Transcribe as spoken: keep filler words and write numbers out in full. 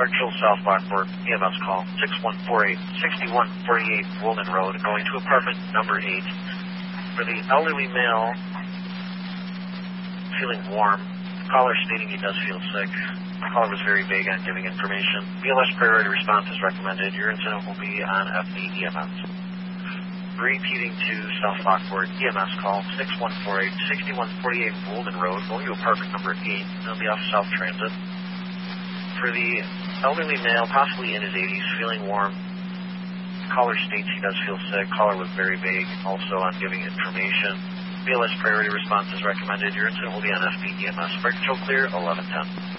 Fire Control South Lockport, E M S call, six one four eight, six one four eight Woolman Road, going to apartment number eight. For the elderly male, feeling warm, caller stating he does feel sick. The caller was very vague on giving information. B L S priority response is recommended. Your incident will be on F D E M S. Repeating to South Lockport, E M S call, six one four eight, six one four eight Woolman Road, going to apartment number eight. It'll be off South Transit. For the elderly male, possibly in his eighties, feeling warm, caller states he does feel sick. Caller was very vague also on giving information. B L S priority response is recommended. Your incident will be on F D E M S. Fire Control clear, eleven ten.